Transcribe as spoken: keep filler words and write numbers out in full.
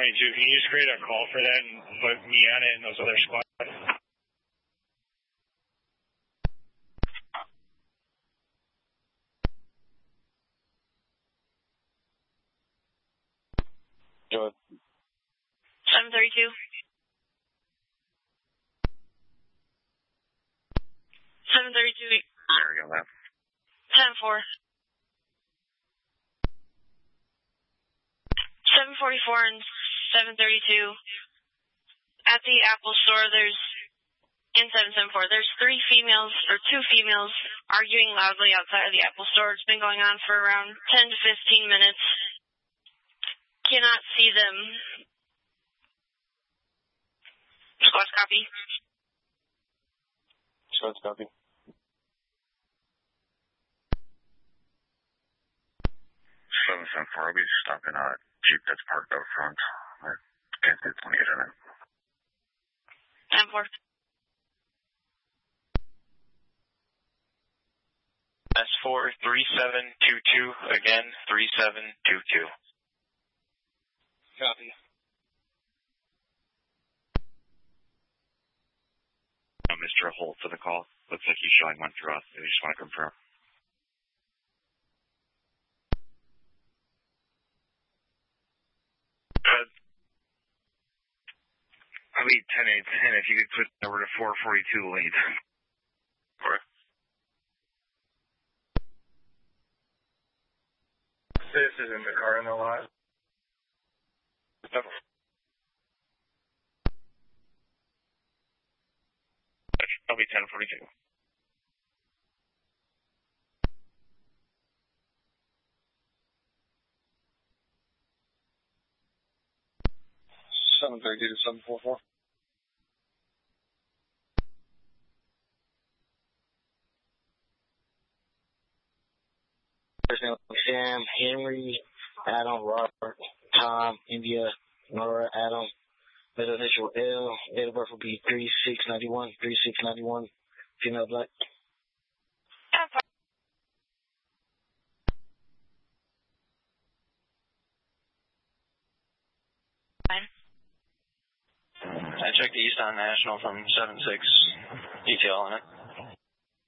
twenty-two, can you just create a call for that and put me on it and those other squads? Go ahead. seven thirty-two. seven thirty-two. There we go, man. ten four. seven forty-four and seven thirty-two. At the Apple store, there's, in seven seventy-four, there's three females, or two females, arguing loudly outside of the Apple store. It's been going on for around ten to fifteen minutes. Cannot see them. Squad copy. Squad copy. seven seven four, I'll be stopping a Jeep that's parked out front. I can't see twenty-eight in it. ten four. S four three seven two two, again, three seven two two. Copy. Uh, Mister Holt for the call. Looks like he's showing one for us. I just want to confirm. Uh, I'll be ten eight ten if you could put over to four forty-two late. Or This is in the car in the lot. I'll be ten forty-two. seven thirty to seven forty-four. Sam, Henry, Adam, Robert, Tom, India, Nora, Adam, middle initial L, date of birth will be three six ninety-one, three six ninety-one, female black. I checked the East on National from seven six detail on it.